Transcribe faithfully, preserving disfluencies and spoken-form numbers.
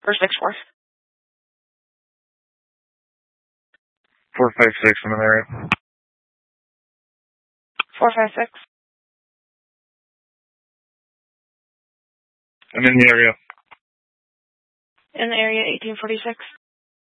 Or six four. four five six in the area. four five six. I'm in the area. In the area, eighteen forty-six.